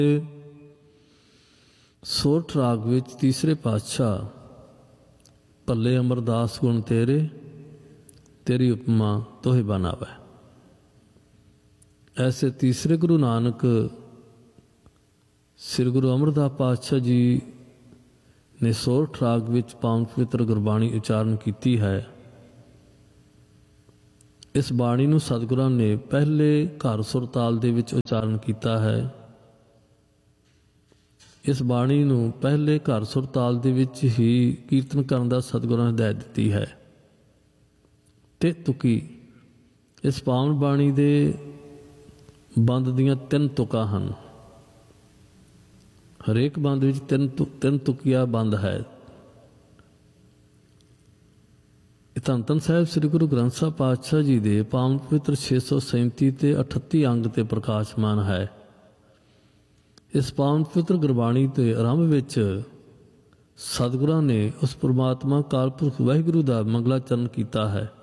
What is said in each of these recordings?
ਸੋਰਠ ਰਾਗ ਵਿੱਚ ਤੀਸਰੇ ਪਾਤਸ਼ਾਹ ਭੱਲੇ ਅਮਰਦਾਸ ਗੁਣ ਤੇਰੇ, तेरी उपमा तोहे बनावे। ऐसे तीसरे गुरु नानक श्री गुरु अमरदास पातशाह जी ने सोरठ राग विच पावन पवित्र गुरबाणी उचारण की है। इस बाणी नूं सतगुरां ने पहले घर सुर ताल दे विच उचारण किया है। इस बाणी नूं पहले घर सुर ताल दे विच ही कीर्तन करन दा सतगुरां ने हिदायत दी है। ते तुकी इस पावन बाणी दे बंद दियां 3 तुकां हन। हरेक बंद विच तीन तुकिया बंद है। धन धन साहिब श्री गुरु ग्रंथ साहिब पातशाह जी दे पावन पवित्र 637 ते 38 अंग ते प्रकाशमान है। इस पावन पवित्र गुरबाणी के आरंभ विच सतगुरां ने उस परमात्मा कालपुरख वाहिगुरू दा मंगलाचरण किया है।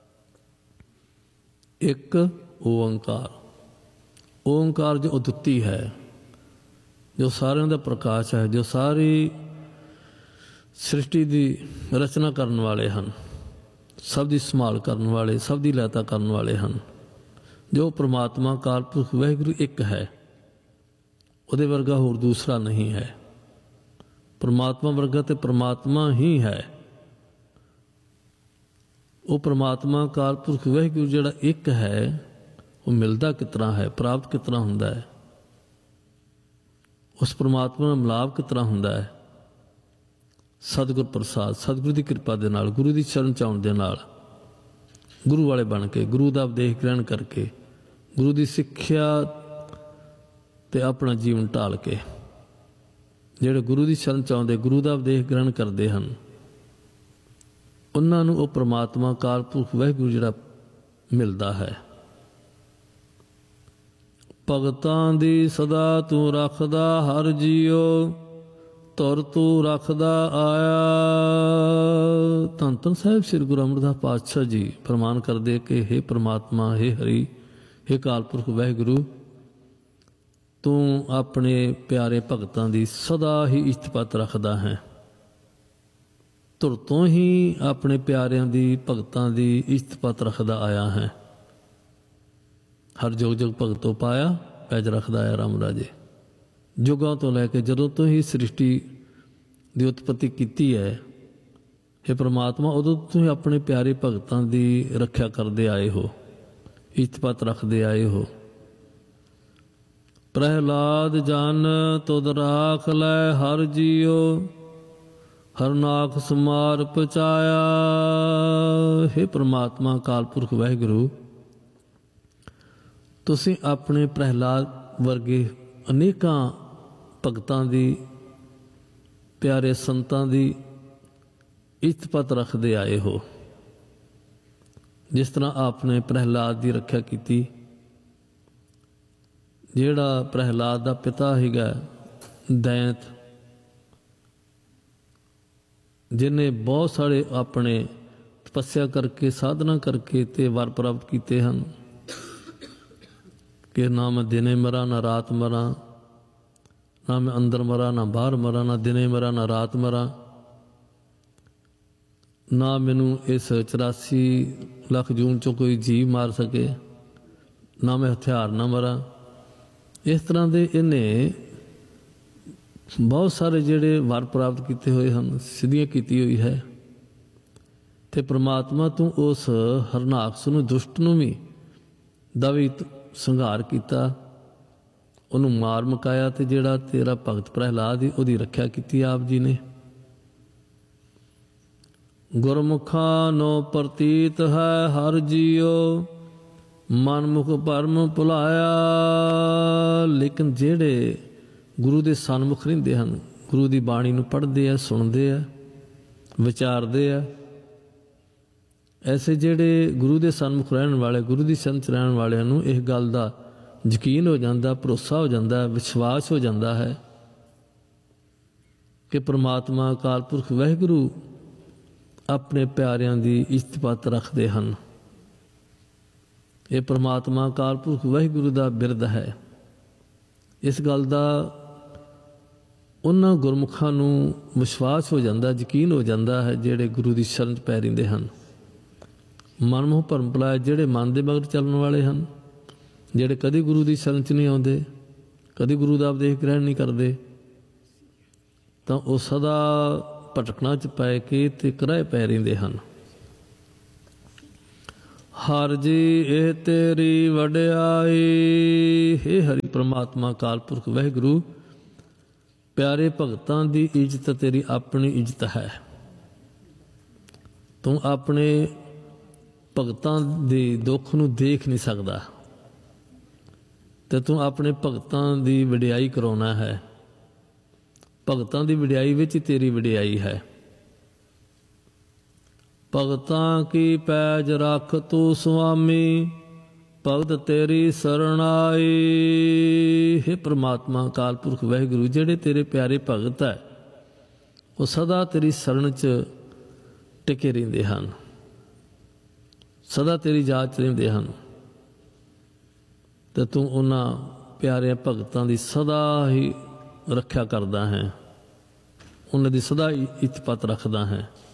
एक ओंकार, ओंकार जो अद्विती है, जो सारिਆਂ ਦਾ प्रकाश है, जो सारी सृष्टि की रचना करने वाले हैं, सब की संभाल करने वाले, सब की लैता करने वाले हैं। जो परमात्मा कालपुरख वाहिगुरू एक है, उहदे वर्गा होर दूसरा नहीं है। परमात्मा वर्गा तो परमात्मा ही है। वो परमात्मा कालपुरख वाहिगुरू जिहड़ा एक है, वो मिलता किस तरह है, प्राप्त किस तरह हुंदा है, उस परमात्मा नाल मिलाप किस तरह हुंदा है। सतगुर प्रसाद, सतगुरु की कृपा दे नाल, गुरु की शरण चाउण दे नाल, गुरु वाले बन के, गुरु का उपदेश ग्रहण करके, गुरु की सिक्ख्या ते अपना जीवन ढाल के, जिहड़े गुरु की शरण चाउंदे, गुरु का उपदेश ग्रहण करते हैं, उन्हां नूं वो परमात्मा कालपुरख वाहिगुरू जिहड़ा मिलता है। भगतां दी सदा तू रखदा हर जियो, तुर तू रखदा आया। धन धन साहिब श्री गुरु अमरदास पातशाह जी फरमान करदे कि हे परमात्मा, हे हरि, हे कालपुरख वाहिगुरू, तू अपने प्यारे भगतां दी सदा ही इज्जत रखदा है। तुर तो ही अपने प्यारिਆਂ ਦੀ ਭਗਤਾਂ ਦੀ इज्जत रखदा आया है। हर जुग जुग भगतों पाया पैज रखदा आया राम राजे। जुगां तो लैके जदों तो ही सृष्टि की उत्पत्ति की है, हे परमात्मा, उदों तो ही अपने प्यारे भगतां की रक्षा करते आए हो, इज्जत रखते आए हो। प्रहलाद जन तुद राख लै हर जियो, हरनाख समार पचाया। हे परमात्मा कालपुरख वाहिगुरू, तुसीं अपने प्रहलाद वर्गे अनेकां भगतां दी, प्यारे संतां दी इज्जत रखते आए हो। जिस तरह आपने प्रहलाद की रक्षा की, जिहड़ा प्रहलाद का पिता हैगा दैंत, जिन्हें बहुत सारे अपने तपस्या करके, साधना करके ते वर प्राप्त किए हैं कि ना मैं दिने मरा ना रात मरा, ना मैं अंदर मरा ना बाहर मरा, ना दिने मरा ना रात मरा, ना मैनू इस 84 लाख जून चो कोई जीव मार सके, ना मैं हथियार ना मरा। इस तरह के इन्हें बहुत सारे जिहड़े वर प्राप्त किए हुए हैं, सिद्धियां की हुई है। तो परमात्मा तू उस हरनाक्ष नूं, दुष्ट नूं भी दा भी संघार किया, उन्होंने मार मुकाया, तो जिहड़ा तेरा भगत प्रहलाद ही उहदी रक्षा की आप जी ने। गुरमुखा नो प्रतीत है हर जियो, मनमुख भरम भुलाया। लेकिन जिहड़े गुरु के सन्मुख रहिंदे हैं, गुरु की बाणी नूं पढ़ते हैं, सुनते हैं, विचारते हैं, ऐसे जिहड़े गुरु के सन्मुख रहने वाले, गुरु की शरण च रहने वालिਆਂ नूं इस गल का यकीन हो जाता, भरोसा हो जाता, विश्वास हो जाता है कि परमात्मा कालपुरख वाहिगुरू अपने प्यारिਆਂ की इज्जत रखते हैं। ये परमात्मा कालपुरख वाहिगुरू का बिरद है। ਇਸ ਗੱਲ ਦਾ ਉਹਨਾਂ ਗੁਰਮੁਖਾਂ ਨੂੰ ਵਿਸ਼ਵਾਸ ਹੋ ਜਾਂਦਾ, ਯਕੀਨ ਹੋ ਜਾਂਦਾ ਹੈ ਜਿਹੜੇ ਗੁਰੂ ਦੀ ਸ਼ਰਨ 'ਚ ਪੈ ਰਹਿੰਦੇ ਹਨ। ਮਨਮੋਹ ਭਰਮ ਭੁਲਾਏ ਜਿਹੜੇ ਮਨ ਦੇ ਮਗਰ ਚੱਲਣ ਵਾਲੇ ਹਨ, ਜਿਹੜੇ ਕਦੀ ਗੁਰੂ ਦੀ ਸ਼ਰਨ 'ਚ ਨਹੀਂ ਆਉਂਦੇ, ਕਦੀ ਗੁਰੂ ਦਾ ਉਪਦੇਸ਼ ਗ੍ਰਹਿਣ ਨਹੀਂ ਕਰਦੇ, ਤਾਂ ਉਹ ਸਦਾ ਭਟਕਣਾ 'ਚ ਪੈ ਕੇ ਤੇ ਕਿਰਾਏ ਪੈ ਰਹਿੰਦੇ ਹਨ। ਹਰ ਜੀ ਇਹ ਤੇਰੀ ਵਡਿਆਈ, ਹੇ ਹਰੀ ਪ੍ਰਮਾਤਮਾ ਅਕਾਲ ਪੁਰਖ ਵਾਹਿਗੁਰੂ, ਪਿਆਰੇ ਭਗਤਾਂ ਦੀ ਇੱਜ਼ਤ ਤੇਰੀ ਆਪਣੀ ਇੱਜ਼ਤ ਹੈ। ਤੂੰ ਆਪਣੇ ਭਗਤਾਂ ਦੇ ਦੁੱਖ ਨੂੰ ਦੇਖ ਨਹੀਂ ਸਕਦਾ ਤੇ ਤੂੰ ਆਪਣੇ ਭਗਤਾਂ ਦੀ ਵਡਿਆਈ ਕਰਾਉਣਾ ਹੈ। ਭਗਤਾਂ ਦੀ ਵਡਿਆਈ ਵਿੱਚ ਹੀ ਤੇਰੀ ਵਡਿਆਈ ਹੈ। ਭਗਤਾਂ ਕੀ ਪੈਜ ਰੱਖ ਤੂੰ ਸੁਆਮੀ, ਭਗਤ ਤੇਰੀ ਸ਼ਰਨ ਆਈ। ਹੇ ਪ੍ਰਮਾਤਮਾ ਅਕਾਲ ਪੁਰਖ ਵਾਹਿਗੁਰੂ, ਜਿਹੜੇ ਤੇਰੇ ਪਿਆਰੇ ਭਗਤ ਹੈ ਉਹ ਸਦਾ ਤੇਰੀ ਸ਼ਰਨ 'ਚ ਟਿਕੇ ਰਹਿੰਦੇ ਹਨ, ਸਦਾ ਤੇਰੀ ਯਾਦ 'ਚ ਰਹਿੰਦੇ ਹਨ, ਤੇ ਤੂੰ ਉਹਨਾਂ ਪਿਆਰੇ ਭਗਤਾਂ ਦੀ ਸਦਾ ਹੀ ਰੱਖਿਆ ਕਰਦਾ ਹੈ, ਉਹਨਾਂ ਦੀ ਸਦਾ ਇੱਜ਼ਤ ਰੱਖਦਾ ਹੈ।